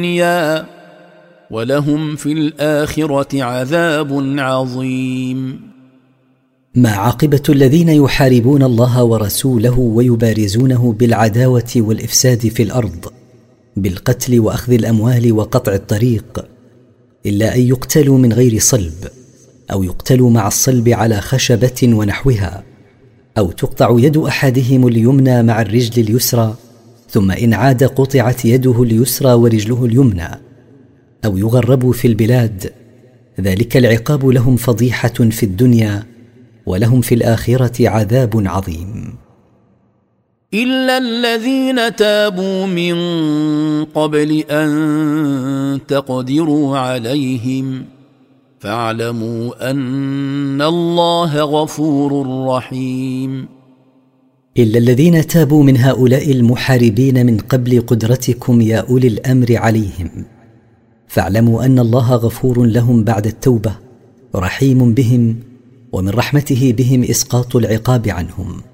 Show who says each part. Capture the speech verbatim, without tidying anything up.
Speaker 1: الدنيا ولهم في الآخرة عذاب عظيم.
Speaker 2: ما عاقبة الذين يحاربون الله ورسوله ويبارزونه بالعداوة والإفساد في الأرض بالقتل وأخذ الأموال وقطع الطريق، إلا أن يقتلوا من غير صلب، أو يقتلوا مع الصلب على خشبة ونحوها، أو تقطع يد أحدهم اليمنى مع الرجل اليسرى، ثم إن عاد قطعت يده اليسرى ورجله اليمنى، أو يغربوا في البلاد. ذلك العقاب لهم فضيحة في الدنيا، ولهم في الآخرة عذاب عظيم.
Speaker 1: إلا الذين تابوا من قبل أن تقدروا عليهم فاعلموا أن الله غفور رحيم.
Speaker 2: إلا الذين تابوا من هؤلاء المحاربين من قبل قدرتكم يا أولي الأمر عليهم، فاعلموا أن الله غفور لهم بعد التوبة، رحيم بهم، ومن رحمته بهم إسقاط العقاب عنهم.